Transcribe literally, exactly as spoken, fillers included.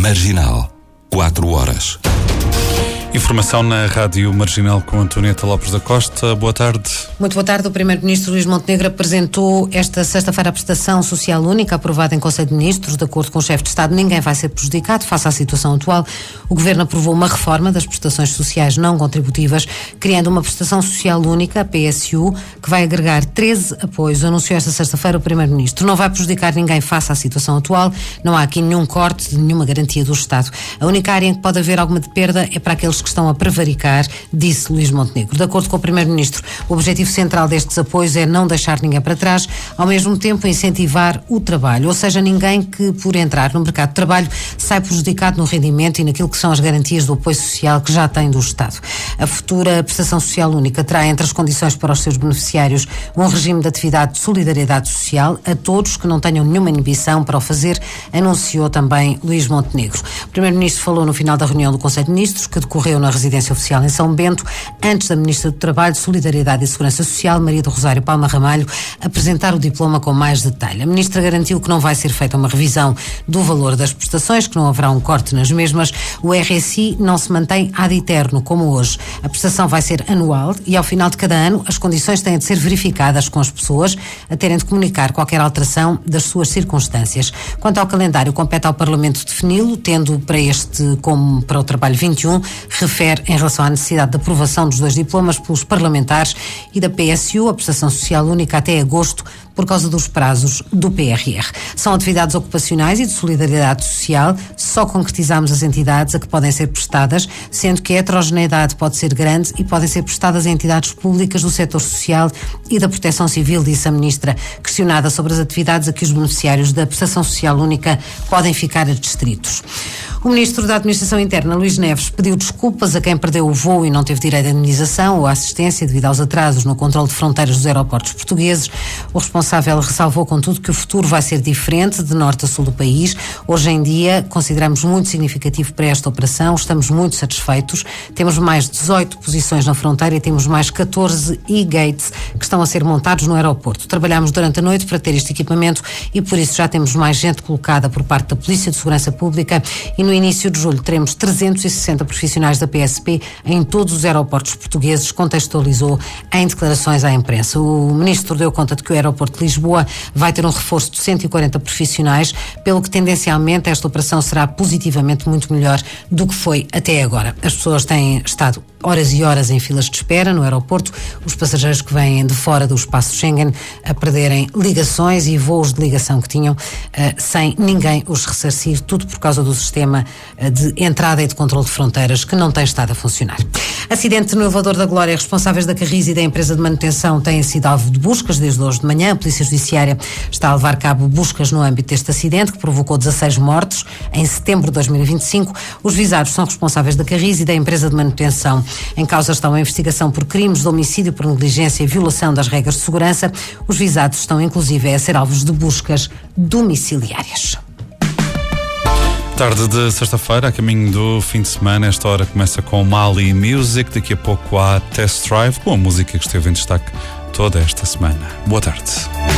Marginal, quatro horas. Informação na Rádio Marginal com Antonieta Lopes da Costa. Boa tarde. Muito boa tarde. O Primeiro-Ministro Luís Montenegro apresentou esta sexta-feira a prestação social única aprovada em Conselho de Ministros. De acordo com o chefe de Estado, ninguém vai ser prejudicado face à situação atual. O Governo aprovou uma reforma das prestações sociais não contributivas, criando uma prestação social única, a P S U, que vai agregar treze apoios. Anunciou esta sexta-feira o Primeiro-Ministro. Não vai prejudicar ninguém face à situação atual. Não há aqui nenhum corte de nenhuma garantia do Estado. A única área em que pode haver alguma de perda é para aqueles que estão a prevaricar, disse Luís Montenegro. De acordo com o Primeiro-Ministro, o objetivo central destes apoios é não deixar ninguém para trás, ao mesmo tempo incentivar o trabalho, ou seja, ninguém que por entrar no mercado de trabalho sai prejudicado no rendimento e naquilo que são as garantias do apoio social que já tem do Estado. A futura prestação social única terá entre as condições para os seus beneficiários um regime de atividade de solidariedade social a todos que não tenham nenhuma inibição para o fazer, anunciou também Luís Montenegro. O Primeiro-Ministro falou no final da reunião do Conselho de Ministros, que decorreu na residência oficial em São Bento, antes da Ministra do Trabalho, Solidariedade e Segurança Social, Maria do Rosário Palma Ramalho, apresentar o diploma com mais detalhe. A Ministra garantiu que não vai ser feita uma revisão do valor das prestações, que não haverá um corte nas mesmas. O R S I não se mantém ad eterno, como hoje. A prestação vai ser anual e, ao final de cada ano, as condições têm de ser verificadas com as pessoas, a terem de comunicar qualquer alteração das suas circunstâncias. Quanto ao calendário, compete ao Parlamento defini-lo, tendo para este, como para o trabalho vinte e um, refere em relação à necessidade de aprovação dos dois diplomas pelos parlamentares e da P S U, a prestação social única, até agosto, por causa dos prazos do P R R. São atividades ocupacionais e de solidariedade social. Só concretizamos as entidades a que podem ser prestadas, sendo que a heterogeneidade pode ser grande e podem ser prestadas a entidades públicas do setor social e da proteção civil, disse a Ministra, questionada sobre as atividades a que os beneficiários da prestação social única podem ficar adstritos. O Ministro da Administração Interna, Luís Neves, pediu desculpas a quem perdeu o voo e não teve direito à indemnização ou à assistência devido aos atrasos no controle de fronteiras dos aeroportos portugueses. O responsável ressalvou, contudo, que o futuro vai ser diferente de norte a sul do país. Hoje em dia, consideramos muito significativo para esta operação, estamos muito satisfeitos. Temos mais dezoito posições na fronteira e temos mais catorze e-gates que estão a ser montados no aeroporto. Trabalhamos durante a noite para ter este equipamento e, por isso, já temos mais gente colocada por parte da Polícia de Segurança Pública e no início de julho teremos trezentos e sessenta profissionais da P S P em todos os aeroportos portugueses, contextualizou em declarações à imprensa. O Ministro deu conta de que o aeroporto de Lisboa vai ter um reforço de cento e quarenta profissionais, pelo que tendencialmente esta operação será positivamente muito melhor do que foi até agora. As pessoas têm estado horas e horas em filas de espera no aeroporto, os passageiros que vêm de fora do espaço Schengen a perderem ligações e voos de ligação que tinham uh, sem ninguém os ressarcir, tudo por causa do sistema uh, de entrada e de controle de fronteiras que não tem estado a funcionar. Acidente no elevador da Glória. Responsáveis da Carris e da empresa de manutenção têm sido alvo de buscas desde hoje de manhã. A Polícia Judiciária está a levar a cabo buscas no âmbito deste acidente que provocou dezasseis mortos em setembro de dois mil e vinte e cinco. Os visados são responsáveis da Carris e da empresa de manutenção. Em causa estão a investigação por crimes de homicídio por negligência e violação das regras de segurança. Os visados estão inclusive a ser alvos de buscas domiciliárias. Tarde de sexta-feira, a caminho do fim de semana. Esta hora começa com Mali Music. Daqui a pouco há Test Drive, com a música que esteve em destaque toda esta semana. Boa tarde.